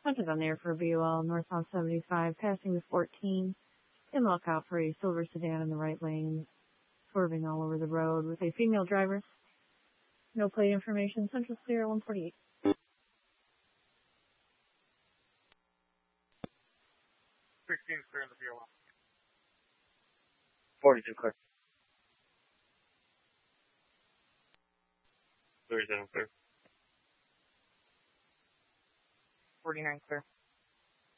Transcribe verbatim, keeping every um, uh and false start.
Hunted on there for V O L, northbound seventy-five, passing the fourteen. And look out for a silver sedan in the right lane, swerving all over the road with a female driver. No plate information, Central Clear one forty-eight. sixteen clear in the V O L. forty-two clear. thirty-seven clear. forty-nine clear.